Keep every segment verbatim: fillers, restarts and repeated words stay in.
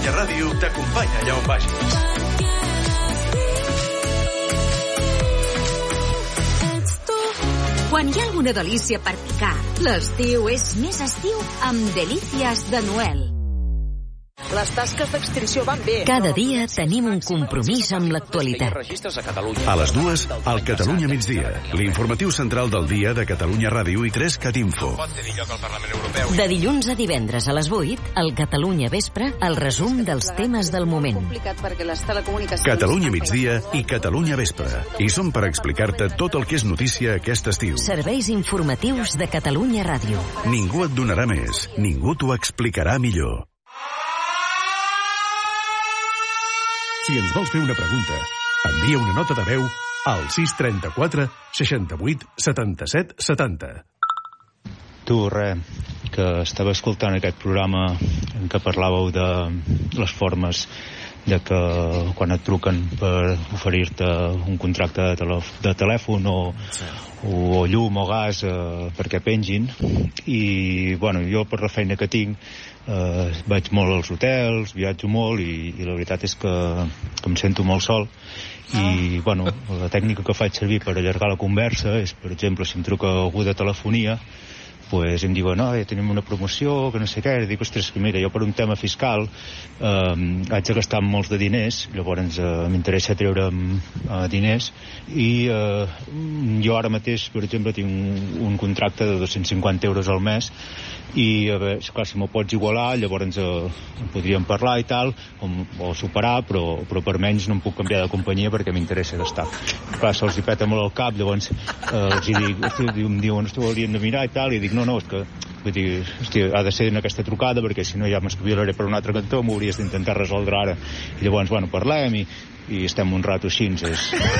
Catalunya Ràdio t'acompanya allà on vagis. Quan hi ha alguna delícia per picar, l'estiu és més estiu amb Delícies de Noel. Les tasques d'extinció van bé. Cada dia tenim un compromís amb l'actualitat. A les dues, al Catalunya migdia, l'informatiu central del dia de Catalunya Ràdio i tres Cat Info. De dilluns a divendres a les vuit, al Catalunya Vespre, el resum dels temes del moment. Catalunya migdia i Catalunya Vespre. I som per explicar-te tot el que és notícia aquest estiu. Serveis informatius de Catalunya Ràdio. Ningú et donarà més, ningú t'ho explicarà millor. Si ens vols fer una pregunta, envia una nota de veu al sis trenta-quatre seixanta-vuit setanta-set setanta. Tu, res, que estava escoltant aquest programa en què parlàveu de les formes de que quan et truquen per oferir-te un contracte de, telè de telèfon o, sí. o, o llum o gas eh, perquè pengin. I bueno, jo per la feina que tinc eh, vaig molt als hotels, viatjo molt i, i la veritat és que, que em sento molt sol. I bueno, la tècnica que faig servir per allargar la conversa és, per exemple, si em truca algú de telefonia, pues em diuen, no, ja tenim una promoció, que no sé què, i dic, ostres, que mira, jo per un tema fiscal eh, haig de gastar molts de diners, llavors eh, m'interessa treure'm eh, diners, i eh, jo ara mateix, per exemple, tinc un, un contracte de dos-cents cinquanta euros al mes, i a veure, clar, si m'ho pots igualar, llavors eh, podríem parlar i tal, o, o superar, però, però per menys no em puc canviar de companyia perquè m'interessa gastar. Clar, se'ls hi peta molt el cap, llavors eh, els hi dic, hosti, em diuen, hosti, ho hauríem de mirar i tal, i dic, no, no, és que vull dir, hòstia, ha de ser en aquesta trucada perquè si no ja m'espavilaré per un altre cantó, m'hauries d'intentar resoldre ara. I llavors, bueno, parlem i, i estem un rato així, és,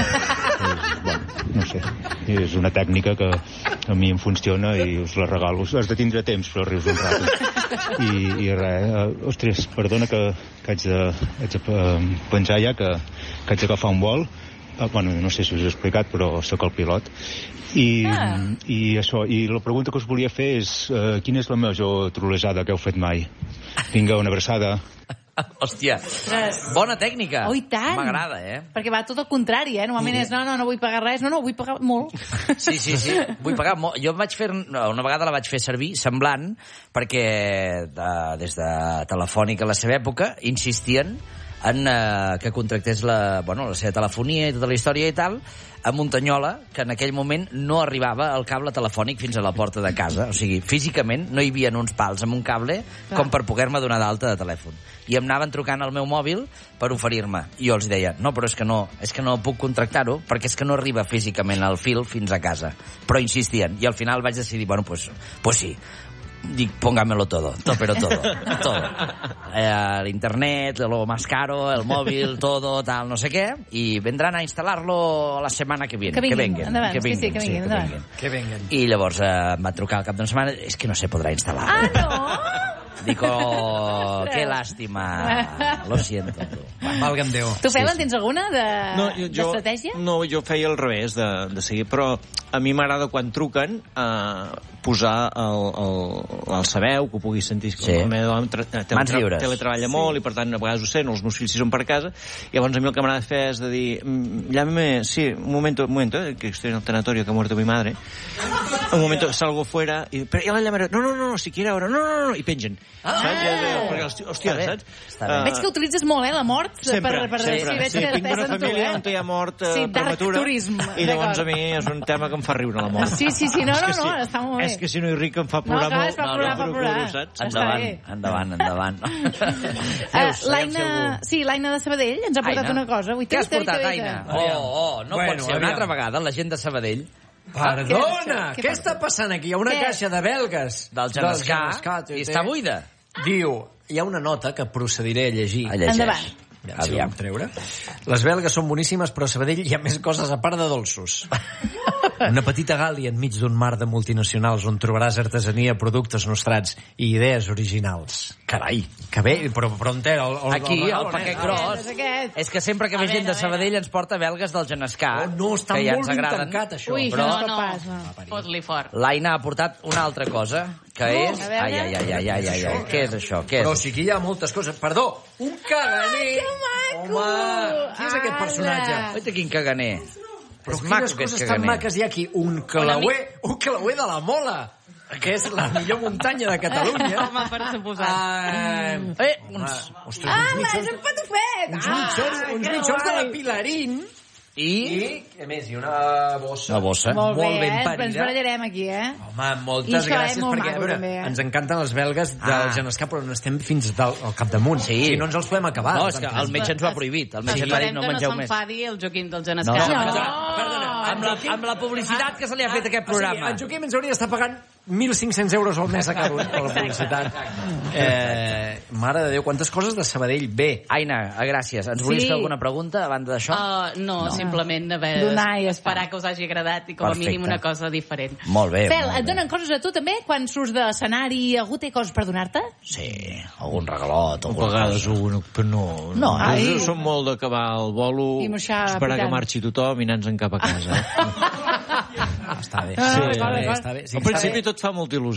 és, bueno, no sé, és una tècnica que a mi em funciona i us la regalo. Has de tindre temps, però rius un rato. I, i res, uh, ostres, perdona que, que haig de, haig de penjar ja, que, que haig d'agafar un vol. Uh, bueno, no sé si us he explicat, però sóc el pilot. I, ah. i això, i la pregunta que us volia fer és uh, quina és la major trolejada que heu fet mai? Vinga, una abraçada. Hòstia, bona tècnica. Oh, i tant. M'agrada, eh? Perquè va tot al contrari, eh? Normalment és, no, no, no vull pagar res, no, no, vull pagar molt. Sí, sí, sí, vull pagar molt. Jo vaig fer, una vegada la vaig fer servir, semblant, perquè de, des de Telefònica a la seva època insistien en eh, que contractés la, bueno, la seva telefonia i tota la història i tal, a Muntanyola, que en aquell moment no arribava el cable telefònic fins a la porta de casa. O sigui, físicament no hi havia uns pals amb un cable Clar. com per poder-me donar d'alta de telèfon. I em anaven trucant al meu mòbil per oferir-me. I jo els deia, no, però és que no, és que no puc contractar-ho perquè és que no arriba físicament el fil fins a casa. Però insistien. I al final vaig decidir, bueno, pues, pues sí. Dic, póngamelo todo, todo, pero todo, todo. Eh, el internet, lo más caro, el móvil, todo, tal, no sé qué, y vendrán a instalarlo la setmana que viene. Que vinguin, que endavant, que vinguin, sí, sí, que vinguin, sí, endavant. que vinguin. Que vinguin. I llavors eh, em va trucar al cap d'una setmana, és que no se podrà instal·lar. Ah, no? Dic, oh, qué lástima. Lo siento. Valga'm Déu. Tu, Fel, en tens alguna no, jo, d'estratègia? Jo, no, jo feia al revés de, de seguir, però a mi m'agrada quan truquen eh, posar el, el, el sabeu, que ho puguis sentir. Sí. El meu home Mans lliures. teletreballa molt sí. I per tant a vegades ho sent, els meus fills si són per casa, i llavors a mi el que m'agrada fer és de dir, llámeme, sí, un moment, un moment, eh, que estoy en el tanatorio que ha muerto mi madre, un moment salgo fuera, i, però ja la llamaré, no, no, no, no, si quiere ahora, no, no, no, i pengen. Ah. Saps? Ja, perquè, hòstia, saps? Uh, veig que utilitzes molt, eh, la mort sempre, per, per sempre. Sí, veig sí, que tinc una família tu, eh? on hi ha mort uh, sí, prematura turisme, i llavors a mi és un tema que em fa riure la mort. Sí, sí, sí, no, no, no, si, està molt bé. És que si no hi ric em fa plorar no, clar, molt. No, clar, es fa plorar, no, fa plorar. Endavant, endavant, endavant. uh, L'Aina, sí, l'Aina de Sabadell ens ha portat Aina. una cosa. Avui Què has portat, Aina? Oh, oh, no bueno, pot ser una altra vegada la gent de Sabadell. Perdona, què, què està passant aquí? Hi ha una què? caixa de belgues del Genescà i està buida. Diu, hi ha una nota que procediré a llegir. A llegeix. Endavant. Ja, si la treure. Les belgues són boníssimes, però a Sabadell hi ha més coses a part de dolços. Una petita Gàlia enmig d'un mar de multinacionals on trobaràs artesania, productes nostrats i idees originals. Carai, que bé, però, però on té? El, el, Aquí, el, el paquet gros. És que sempre que ve gent de Sabadell ens porta belgues del Genescar. Oh, no, està que ja molt ens ben agraden. tancat, això. Ui, Però- no, no, Capàs, no. Fot-li fort. L'Aina ha portat una altra cosa, que és... a veure. Ai, ai, ai, ai, ai, ai, ai. Què és això? Què Però és? sí que hi ha moltes coses. Perdó, un caganer! Que maco! Home, qui és aquest personatge? Ala. Oita, quin caganer. Però És quines maco, aquest coses tan caganer. maques hi ha aquí? Un clauer, un clauer de la Mola, que és la millor muntanya de Catalunya. Home, per suposat. Ah, Eh, uns... ostres, Ah, uns és mitjons, un patufet! uns mitjons, Ah, uns que mitjons de la guai. Pilarín. I... I, què més? I una bossa. Una bossa. Molt bé, molt ben eh? parida. Ens barallarem aquí, eh? Home, I moltes això, eh? gràcies, Molt perquè maco, a veure, també, eh? ens encanten els belgues del Ah. Genescar, però n'estem fins del, al capdamunt. Sí. I no ens els podem acabar. No, és que el metge ens ho ha prohibit. El metge ens va dir no Esperem que no mengeu més. s'enfadi el Joaquim del No, Genescar. no, No. perdona, perdona. Amb la, amb la publicitat que se li ha fet a aquest O sigui, programa. en Joaquim ens hauria d'estar pagant mil cinc-cents euros al mes a cada un per la publicitat. Eh, mare de Déu, quantes coses de Sabadell. Bé, Aina, gràcies. Ens volies Sí. fer alguna pregunta a banda d'això? Uh, no, no, simplement haver Donar i ja està. esperar que us hagi agradat i com Perfecte. a mínim una cosa diferent. Molt bé. Fel, molt et bé. donen coses a tu també quan surts de l'escenari? Algú té coses per donar-te? Sí, algun regalot, A alguna vegades cosa. un, però no. No, Ai. ai. Som molt d'acabar el bolo, I marxar esperar que picant. marxi tothom i anar-nos-en cap a casa. Eh? està bé. Ah, Sí, d'acord, d'acord. està bé. Sí, Al està principi bé. tot fa molta il·lusió.